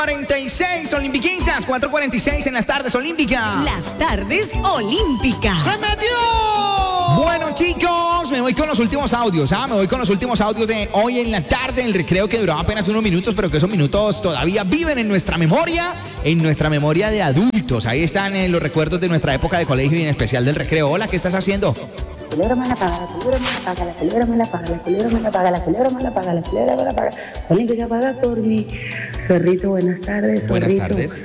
46 Olimpiquistas, 4:46 en las tardes olímpicas. Las tardes olímpicas. ¡Se metió! Bueno, chicos, me voy con los últimos audios. Me voy con los últimos audios de hoy en la tarde, el recreo que duraba apenas unos minutos, pero que esos minutos todavía viven en nuestra memoria de adultos. Ahí están los recuerdos de nuestra época de colegio y en especial del recreo. Hola, ¿qué estás haciendo? La culebra me la paga, la culebra me la paga, la culebra me la paga, la culebra me la paga, la culebra me la paga, la culebra me la paga. Olímpica paga por mi zorrito, buenas tardes, zorrito. Buenas tardes.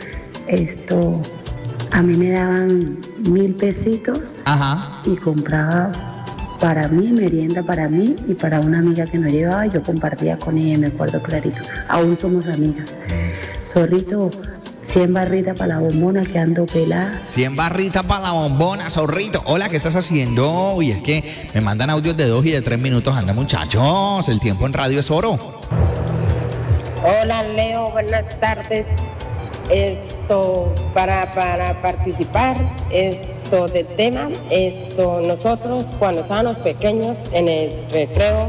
A mí me daban 1,000 pesitos. Ajá. Y compraba para mí, merienda para mí y para una amiga que no llevaba, yo compartía con ella, me acuerdo clarito. Aún somos amigas. Zorrito, 100 barritas para la bombona que ando pelada. 100 barritas para la bombona, zorrito. Hola, ¿qué estás haciendo? Uy, es que me mandan audios de 2 y de 3 minutos. Anda, muchachos, el tiempo en radio es oro. Hola, Leo, buenas tardes. Para participar, del tema, nosotros cuando estábamos pequeños en el recreo,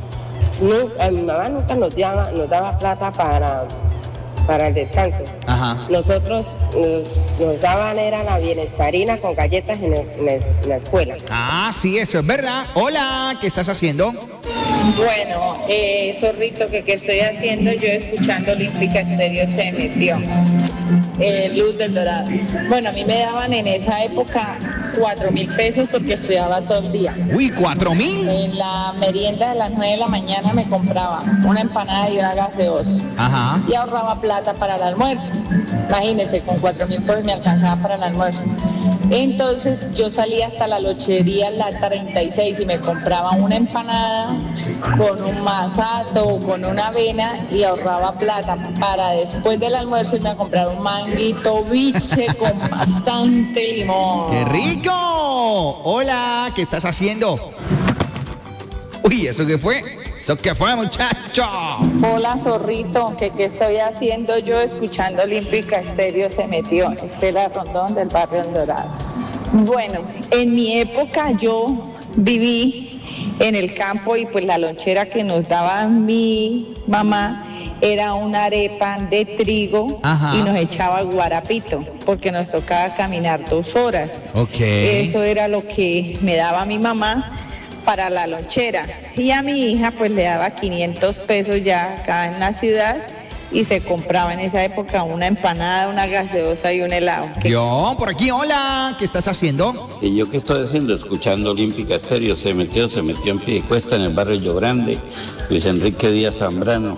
mi mamá nunca nos daba plata para el descanso. Ajá. Nosotros nos daban era la bienestarina con galletas en la escuela. Ah, sí, eso es verdad. Hola, ¿qué estás haciendo? Bueno, zorrito, ¿qué estoy haciendo? Yo escuchando Olímpica Estéreo se metió. Luz del Dorado. Bueno, a mí me daban en esa época 4,000 pesos porque estudiaba todo el día. Uy, 4,000. En la merienda de las 9 de la mañana me compraba una empanada y una gaseosa. Ajá. Y ahorraba plata para el almuerzo. Imagínense, con 4,000 pesos me alcanzaba para el almuerzo. Entonces yo salía hasta la lochería, la 36, y me compraba una empanada con un masato o con una avena y ahorraba plata para después del almuerzo irme a comprar un manguito biche con bastante limón. ¡Qué rico! Hola, ¿qué estás haciendo? Uy, ¿eso qué fue? ¿Eso qué fue, muchacho? Hola, zorrito, ¿qué estoy haciendo yo escuchando Olímpica Estéreo se metió? Estela Rondón del barrio El Dorado. Bueno, en mi época yo viví en el campo y pues la lonchera que nos daba mi mamá era una arepa de trigo. Ajá. Y nos echaba el guarapito porque nos tocaba caminar 2 horas. Okay. Eso era lo que me daba mi mamá para la lonchera, y a mi hija pues le daba 500 pesos ya acá en la ciudad y se compraba en esa época una empanada, una gaseosa y un helado. Yo, por aquí, hola, ¿qué estás haciendo? ¿Y yo qué estoy haciendo? Escuchando Olímpica Estéreo, se metió en Piedecuesta, en el barrio Río Grande, Luis Enrique Díaz Zambrano.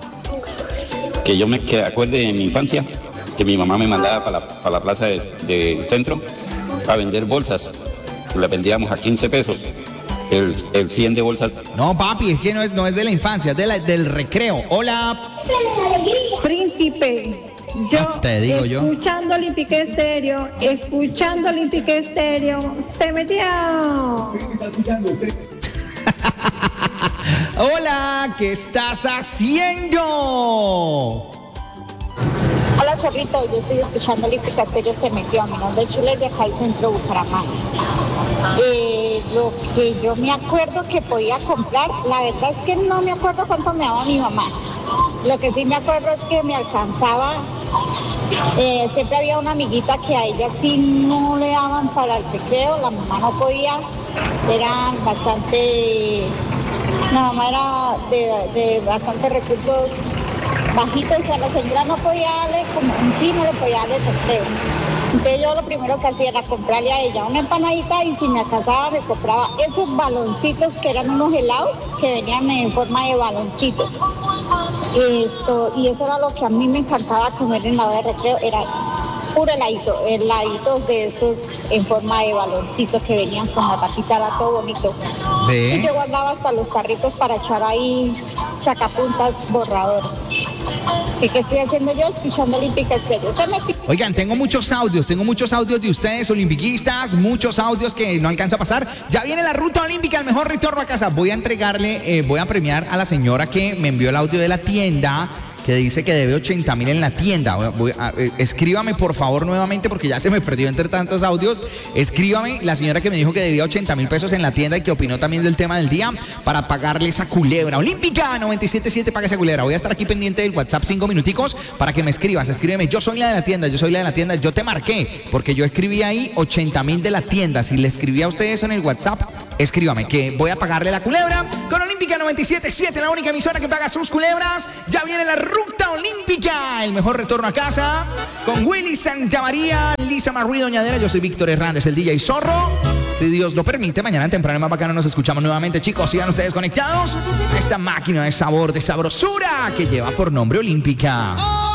Que yo me acuerde de mi infancia, que mi mamá me mandaba para la plaza del centro a vender bolsas, las vendíamos a 15 pesos. El 100 de bolsa. No, papi, es que no es de la infancia, es del recreo. Hola. Príncipe, yo te digo escuchando Olímpica Estéreo, se metió. Hola, ¿qué estás haciendo? Hola, Chorrito, yo estoy escuchando Olímpica Estéreo se metió. Mi nombre es Chules de acá al centro de Bucaramanga. Lo que yo me acuerdo que podía comprar, la verdad es que no me acuerdo cuánto me daba mi mamá. Lo que sí me acuerdo es que me alcanzaba, siempre había una amiguita que a ella sí no le daban para el recreo, la mamá no podía, eran bastante, la mamá era de bastantes recursos bajitos y a la señora no podía darle, como en sí no le podía darle recreos. Entonces yo lo primero que hacía era comprarle a ella una empanadita y si me alcanzaba me compraba esos baloncitos que eran unos helados que venían en forma de baloncito. Y eso era lo que a mí me encantaba comer en la hora de recreo, era puro heladitos de esos en forma de baloncitos que venían con la tapita, era todo bonito. Y yo guardaba hasta los carritos para echar ahí sacapuntas borrador. ¿Qué estoy haciendo yo? Escuchando Olímpica Estéreo. Oigan, tengo muchos audios de ustedes, olimpiquistas, muchos audios que no alcanza a pasar. Ya viene la ruta olímpica, el mejor retorno a casa. Voy a premiar a la señora que me envió el audio de la tienda que dice que debe 80.000 en la tienda. Escríbame por favor nuevamente porque ya se me perdió entre tantos audios. Escríbame la señora que me dijo que debía 80.000 pesos en la tienda y que opinó también del tema del día para pagarle esa culebra. Olímpica 97.7, paga esa culebra. Voy a estar aquí pendiente del WhatsApp 5 minuticos para que me escribas. Escríbeme, yo soy la de la tienda, yo te marqué porque yo escribí ahí 80.000 de la tienda. Si le escribí a usted eso en el WhatsApp, escríbame que voy a pagarle la culebra con Olímpica 97.7, la única emisora que paga sus culebras. Ya viene la ruta olímpica, el mejor retorno a casa con Willy Santamaría, Lisa Marie, Doñadera. Yo soy Víctor Hernández, el DJ Zorro. Si Dios lo permite, mañana temprano más bacano nos escuchamos nuevamente, chicos. Sigan ustedes conectados a esta máquina de sabor, de sabrosura que lleva por nombre Olímpica.